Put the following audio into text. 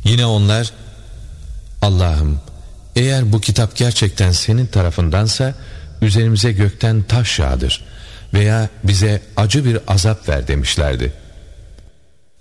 Yine onlar, Allah'ım, eğer bu kitap gerçekten senin tarafındansa üzerimize gökten taş yağdır veya bize acı bir azap ver demişlerdi.